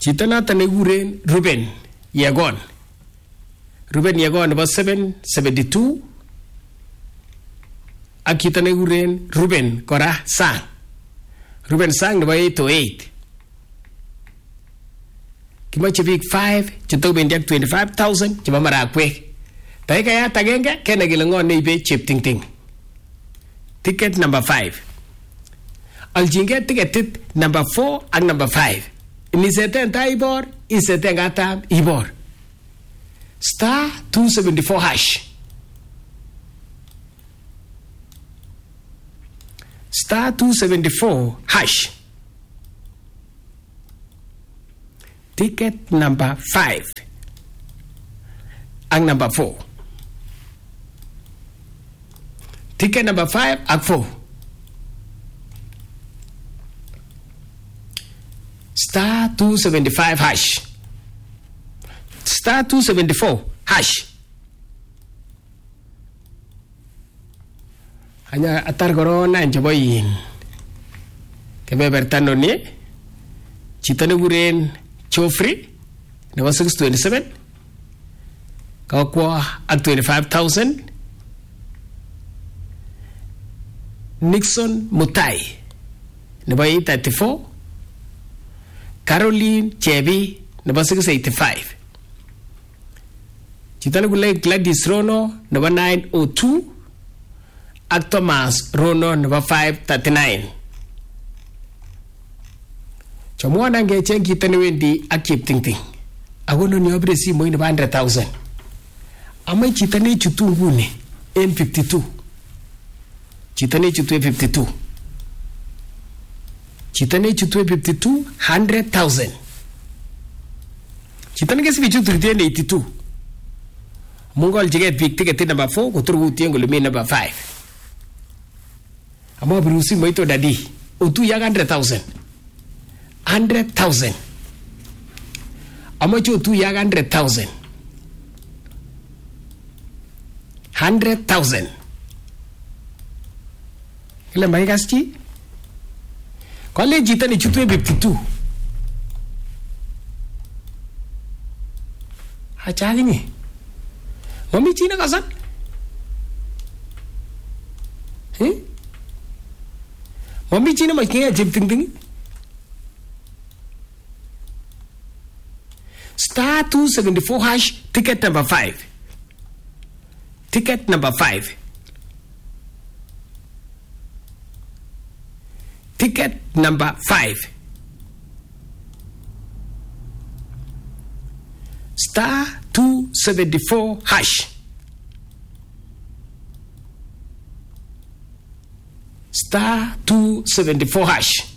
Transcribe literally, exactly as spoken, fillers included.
Chito noton nekikuren Ruben Yegon. Ruben Yegon nebo seven seventy-two. Ak chito nekikuren Ruben kora Sang. Ruben Sang nebo eight oh eight. Kimoche biik five chetobendi ak twenty-five thousand chebo marakwek. Taikayat agenge kene kele ng'o neibe cheptingting. Ticket number five. Aljinge ticketit number four ak number five. Iniseten ta ibor, iseten katam ibor. Star two seventy-four hash. Star two seventy-four hash. Ticket number five and number four. Ticket number five and four. Star two seventy-five hash. Star two seventy-four hash. Hanya atar corona njobo yin. Kebebertan noni. Chito neguren Chofri nebo six twenty-seven. Kakwa at twenty-five thousand. Nixon Mutai nebo eight thirty-four. Caroline Chebi nebo six eighty-five. Chito negule Gladys Rono nebo nine oh two. Ak Thomas Rono nebo five thirty-nine. Chomwana ngecheng chito newendi ak cheptingting. Ako noni obire simoit nebo one hundred thousand. Amai chito nechutu nguni en fifty-two. Chito nechutu en fifty-two. Chito nechutu en fifty-two, one hundred thousand. Chito nekesibi chutu en eighty-two. Mungol jiget big ticket number four kuturu utiengo lumi number five. Amo birusi moito dadi. Utu ya one hundred thousand. one hundred thousand. Amo cho utu ya one hundred thousand. one hundred thousand. Ile maigaschi? Kole jita ni chutu fifty-two. Hachali ni. Mami china kasan? Eh? Mami china mai kaya jib ting ting? Star two seventy-four hash ticket number five. Ticket number five. Ticket number five. Star two seventy-four hash. Star two seventy-four hash.